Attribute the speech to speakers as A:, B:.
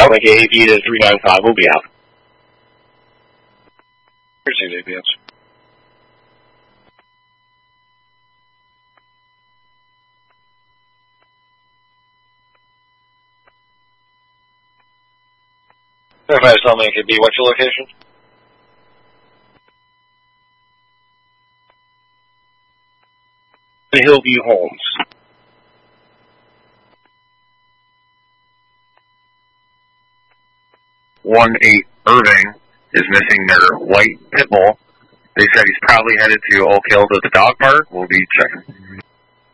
A: Like AAP to 395 will be out.
B: Here's APS. Verify Selma could be. What's your location?
A: The Hillview Homes.
C: 1-8 Irving is missing their white pit bull. They said he's probably headed to Oak Hill to the dog park. We'll be checking.